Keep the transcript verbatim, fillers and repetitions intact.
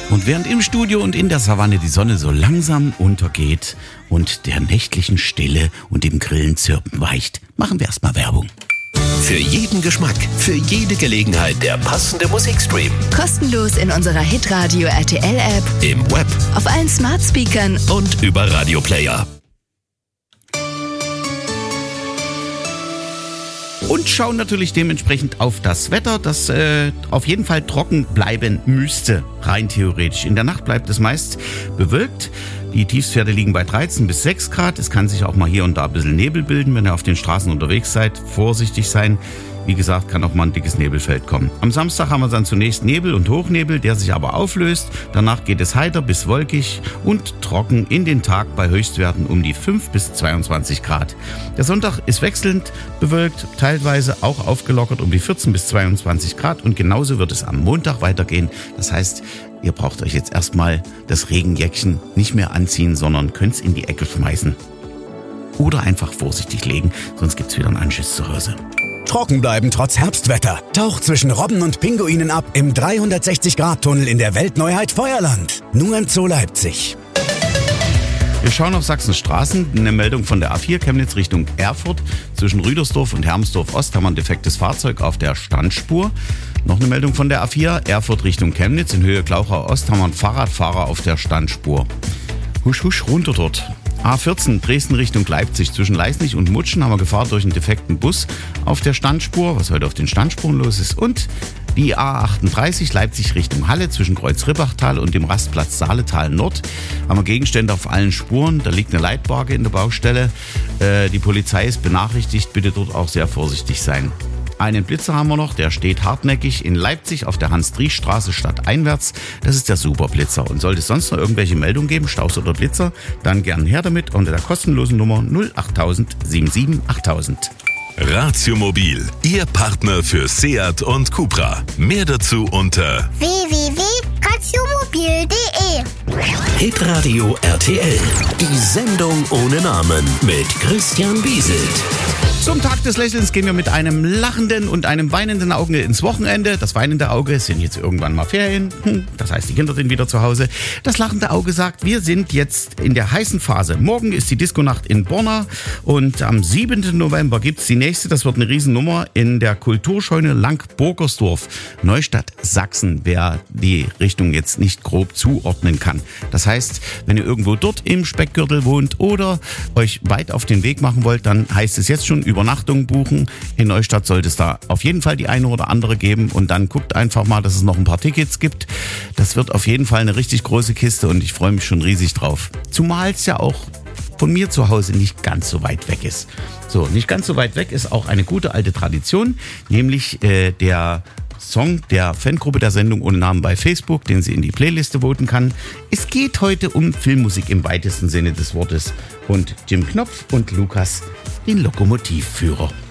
Und während im Studio und in der Savanne die Sonne so langsam untergeht und der nächtlichen Stille und dem Grillenzirpen weicht, machen wir erstmal Werbung. Für jeden Geschmack, für jede Gelegenheit der passende Musikstream. Kostenlos in unserer Hitradio R T L-App, Im Web auf allen Smart Speakern und über Radioplayer. Und schauen natürlich dementsprechend auf das Wetter, das äh, auf jeden Fall trocken bleiben müsste, rein theoretisch. In der Nacht bleibt es meist bewölkt. Die Tiefstwerte liegen bei dreizehn bis sechs Grad. Es kann sich auch mal hier und da ein bisschen Nebel bilden, wenn ihr auf den Straßen unterwegs seid. Vorsichtig sein. Wie gesagt, kann auch mal ein dickes Nebelfeld kommen. Am Samstag haben wir dann zunächst Nebel und Hochnebel, der sich aber auflöst. Danach geht es heiter bis wolkig und trocken in den Tag bei Höchstwerten um die fünf bis zweiundzwanzig Grad. Der Sonntag ist wechselnd bewölkt, teilweise auch aufgelockert um die vierzehn bis zweiundzwanzig Grad. Und genauso wird es am Montag weitergehen. Das heißt, ihr braucht euch jetzt erstmal das Regenjäckchen nicht mehr anziehen, sondern könnt es in die Ecke schmeißen. Oder einfach vorsichtig legen, sonst gibt es wieder einen Anschiss zu Hause. Trocken bleiben trotz Herbstwetter. Taucht zwischen Robben und Pinguinen ab im dreihundertsechzig Grad Tunnel in der Weltneuheit Feuerland. Nur in Zoo Leipzig. Wir schauen auf Sachsens Straßen. Eine Meldung von der A vier Chemnitz Richtung Erfurt. Zwischen Rüdersdorf und Hermsdorf Ost haben wir ein defektes Fahrzeug auf der Standspur. Noch eine Meldung von der A vier Erfurt Richtung Chemnitz. In Höhe Glauchau Ost haben wir einen Fahrradfahrer auf der Standspur. Husch, husch, runter dort. A vierzehn Dresden Richtung Leipzig. Zwischen Leisnig und Mutschen haben wir Gefahr durch einen defekten Bus auf der Standspur, was heute auf den Standspuren los ist. Und die A achtunddreißig Leipzig Richtung Halle zwischen Kreuz-Ribbachtal und dem Rastplatz Saaletal Nord haben wir Gegenstände auf allen Spuren. Da liegt eine Leitwaage in der Baustelle. Äh, die Polizei ist benachrichtigt, bitte dort auch sehr vorsichtig sein. Einen Blitzer haben wir noch, der steht hartnäckig in Leipzig auf der Hans-Driesch-Straße stadteinwärts. Das ist der Superblitzer. Und sollte es sonst noch irgendwelche Meldungen geben, Staus oder Blitzer, dann gern her damit unter der kostenlosen Nummer null acht null null sieben sieben acht null null null. Ratio Mobil, Ihr Partner für Seat und Cupra. Mehr dazu unter w w w punkt ratiomobil punkt de. Hitradio R T L. Die Sendung ohne Namen mit Christian Bieselt. Zum Tag des Lächelns gehen wir mit einem lachenden und einem weinenden Auge ins Wochenende. Das weinende Auge sind jetzt irgendwann mal Ferien. Das heißt, die Kinder sind wieder zu Hause. Das lachende Auge sagt, wir sind jetzt in der heißen Phase. Morgen ist die Disco-Nacht in Borna und am siebenten November gibt es die nächste. Das wird eine Riesennummer in der Kulturscheune Lang-Burgersdorf, Neustadt, Sachsen, wer die Richtung jetzt nicht grob zuordnen kann. Das heißt, wenn ihr irgendwo dort im Speckgürtel wohnt oder euch weit auf den Weg machen wollt, dann heißt es jetzt schon Übernachtung buchen. In Neustadt sollte es da auf jeden Fall die eine oder andere geben und dann guckt einfach mal, dass es noch ein paar Tickets gibt. Das wird auf jeden Fall eine richtig große Kiste und ich freue mich schon riesig drauf. Zumal es ja auch von mir zu Hause nicht ganz so weit weg ist. So, nicht ganz so weit weg ist auch eine gute alte Tradition, nämlich äh, der Song der Fangruppe der Sendung ohne Namen bei Facebook, den sie in die Playliste voten kann. Es geht heute um Filmmusik im weitesten Sinne des Wortes und Jim Knopf und Lukas, den Lokomotivführer.